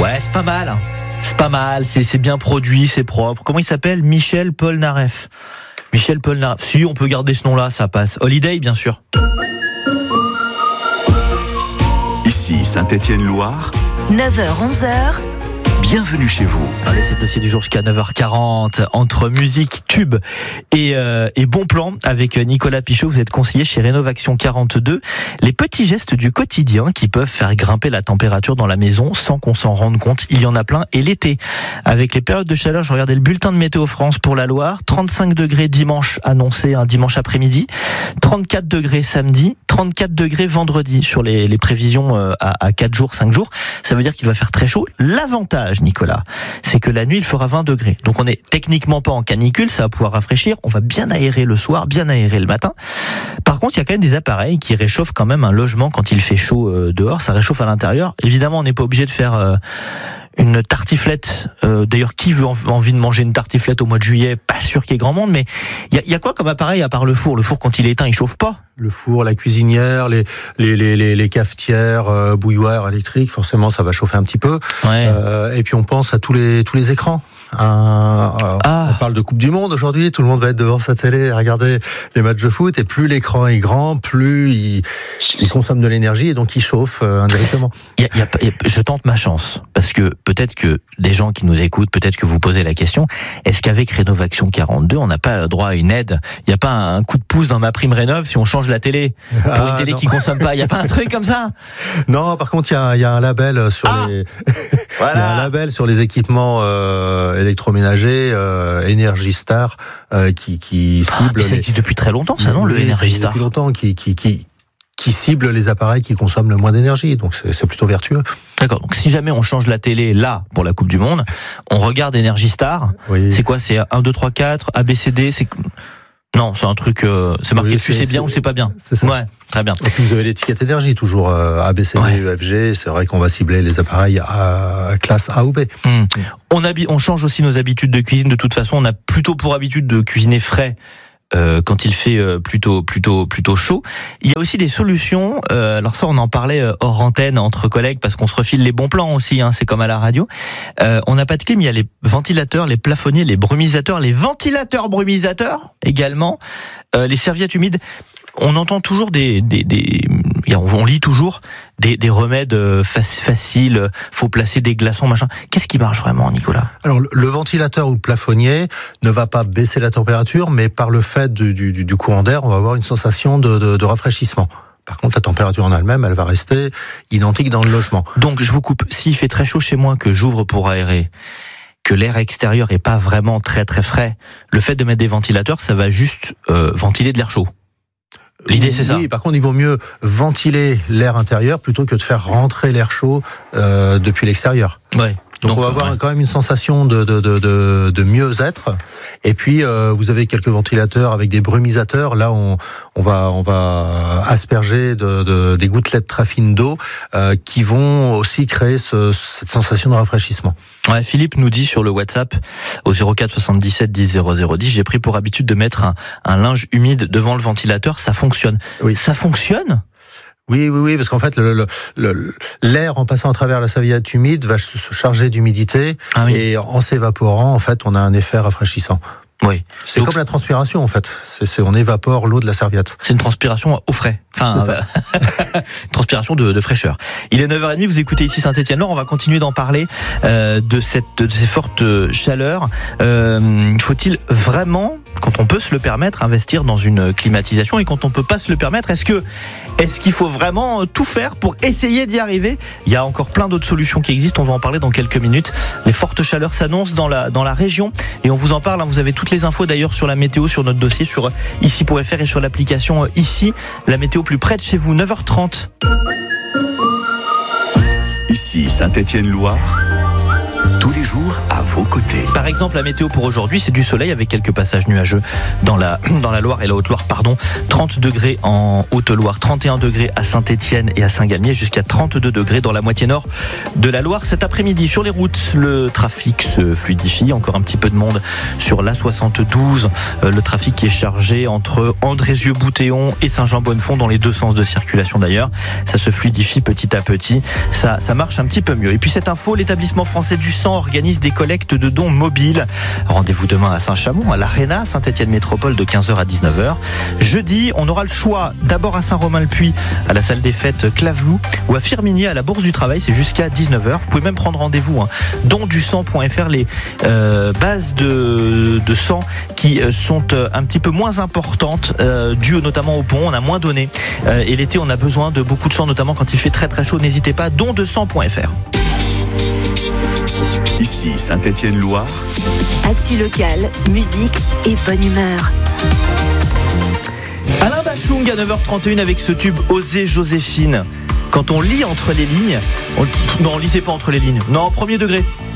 Ouais, c'est pas mal. C'est pas mal, c'est bien produit, c'est propre. Comment il s'appelle ? Michel Polnareff. Michel Polnareff. Si, on peut garder ce nom-là, ça passe. Holiday, bien sûr. Ici Saint-Étienne-Loire. 9h-11h. Bienvenue chez vous. Allez, c'est passé du jour jusqu'à 9h40 entre musique, tube et bon plan avec Nicolas Pichot. Vous êtes conseiller chez Rénovaction 42. Les petits gestes du quotidien qui peuvent faire grimper la température dans la maison sans qu'on s'en rende compte. Il y en a plein. Et l'été, avec les périodes de chaleur, je regardais le bulletin de Météo France pour la Loire. 35 degrés dimanche annoncé, un dimanche après-midi. 34 degrés samedi. 34 degrés vendredi sur les prévisions à 4 jours, 5 jours. Ça veut dire qu'il va faire très chaud. L'avantage, Nicolas, c'est que la nuit, il fera 20 degrés. Donc on est techniquement pas en canicule, ça va pouvoir rafraîchir. On va bien aérer le soir, bien aérer le matin. Par contre, il y a quand même des appareils qui réchauffent quand même un logement quand il fait chaud dehors. Ça réchauffe à l'intérieur. Évidemment, on n'est pas obligé de faire une tartiflette. D'ailleurs, qui veut envie de manger une tartiflette au mois de juillet ? Pas sûr qu'il y ait grand monde, mais il y a quoi comme appareil à part le four ? Le four, quand il est éteint, il chauffe pas. Le four, la cuisinière, les cafetières, bouilloires électriques, forcément, ça va chauffer un petit peu. Ouais. Et puis on pense à tous les écrans. On parle de Coupe du Monde aujourd'hui, tout le monde va être devant sa télé à regarder les matchs de foot, et plus l'écran est grand, plus il consomme de l'énergie et donc il chauffe indirectement. Je tente ma chance, parce que peut-être que des gens qui nous écoutent, peut-être que vous posez la question, est-ce qu'avec Rénovaction 42, on n'a pas droit à une aide ? Il n'y a pas un coup de pouce dans ma prime rénov si on change la télé pour une télé non. qui consomme pas ? Il n'y a pas un truc comme ça ? Non, par contre, il y a un label sur les... Voilà. Il y a un label sur les équipements électroménagers, Energy Star, qui cible. Ça existe depuis très longtemps, ça, non, le Energy Star ? Depuis longtemps, qui cible les appareils qui consomment le moins d'énergie. Donc c'est plutôt vertueux. D'accord. Donc si jamais on change la télé là pour la Coupe du Monde, on regarde Energy Star. Oui. C'est quoi ? C'est 1, 2, 3, 4, ABCD, c'est... Non, c'est un truc, c'est marqué dessus, c'est bien ou c'est pas bien. C'est ça. Ouais, très bien. Et puis vous avez l'étiquette énergie, toujours ABCD, EFG. C'est vrai qu'on va cibler les appareils à classe A ou B. On change aussi nos habitudes de cuisine. De toute façon, on a plutôt pour habitude de cuisiner frais quand il fait plutôt chaud. Il y a aussi des solutions. Alors ça, on en parlait hors antenne entre collègues parce qu'on se refile les bons plans aussi. C'est comme à la radio. On n'a pas de clim. Il y a les ventilateurs, les plafonniers, les brumisateurs, les ventilateurs brumisateurs également, les serviettes humides. On entend toujours on lit toujours des remèdes faciles, faut placer des glaçons, machin. Qu'est-ce qui marche vraiment, Nicolas ? Alors, le ventilateur ou le plafonnier ne va pas baisser la température, mais par le fait du courant d'air, on va avoir une sensation de rafraîchissement. Par contre, la température en elle-même, elle va rester identique dans le logement. Donc, je vous coupe. S'il fait très chaud chez moi, que j'ouvre pour aérer, que l'air extérieur est pas vraiment très très frais, le fait de mettre des ventilateurs, ça va juste ventiler de l'air chaud. L'idée, c'est ça. Oui, par contre, il vaut mieux ventiler l'air intérieur plutôt que de faire rentrer l'air chaud depuis l'extérieur. Ouais. Donc on va avoir quand même une sensation de mieux-être. Et puis vous avez quelques ventilateurs avec des brumisateurs. Là, on va asperger des gouttelettes très fines d'eau qui vont aussi créer cette sensation de rafraîchissement. Ouais, Philippe nous dit sur le WhatsApp au 04 77 10 0010, j'ai pris pour habitude de mettre un linge humide devant le ventilateur. Ça fonctionne. Oui. Ça fonctionne ? Oui, parce qu'en fait, l'air en passant à travers la serviette humide va se charger d'humidité, et en s'évaporant, en fait, on a un effet rafraîchissant. Oui. C'est comme la transpiration, en fait. On évapore l'eau de la serviette. C'est une transpiration au frais. Enfin, une transpiration de fraîcheur. Il est 9h30, vous écoutez ici Saint-Étienne-Loire. On va continuer d'en parler de ces fortes chaleurs. Faut-il vraiment, quand on peut se le permettre, investir dans une climatisation, et quand on peut pas se le permettre, est-ce qu'il faut vraiment tout faire pour essayer d'y arriver ? Il y a encore plein d'autres solutions qui existent. On va en parler dans quelques minutes. Les fortes chaleurs s'annoncent dans la région et on vous en parle. Vous avez toutes les infos d'ailleurs sur la météo, sur notre dossier, sur ici.fr et sur l'application Ici. La météo plus près de chez vous, 9h30. Ici Saint-Étienne-Loire. tous les jours à vos côtés. Par exemple, la météo pour aujourd'hui, c'est du soleil avec quelques passages nuageux dans la Loire et la Haute-Loire, 30 degrés en Haute-Loire, 31 degrés à Saint-Étienne et à Saint-Galmier, jusqu'à 32 degrés dans la moitié nord de la Loire. Cet après-midi, sur les routes, le trafic se fluidifie. Encore un petit peu de monde sur l'A72. Le trafic qui est chargé entre Andrézieux-Boutéon et Saint-Jean-Bonnefond, dans les deux sens de circulation d'ailleurs. Ça se fluidifie petit à petit. Ça marche un petit peu mieux. Et puis cette info, l'établissement français du sang organise des collectes de dons mobiles. Rendez-vous demain à Saint-Chamond, à l'Arena, Saint-Étienne Métropole, de 15h à 19h. Jeudi, on aura le choix d'abord à Saint-Romain-le-Puy, à la salle des fêtes Clavelou, ou à Firminy, à la Bourse du Travail. C'est jusqu'à 19h. Vous pouvem même prendre rendez-vous, dondusang.fr, les bases de sang qui sont un petit peu moins importantes, dues notamment au pont. On a moins donné. Et l'été, on a besoin de beaucoup de sang, notamment quand il fait très très chaud. N'hésitez pas, dondusang.fr. Ici Saint-Étienne-Loire. Actu locale, musique et bonne humeur. Alain Bachung à 9h31 avec ce tube Osez Joséphine. Quand on lit entre les lignes, non, lisez pas entre les lignes. Non, premier degré.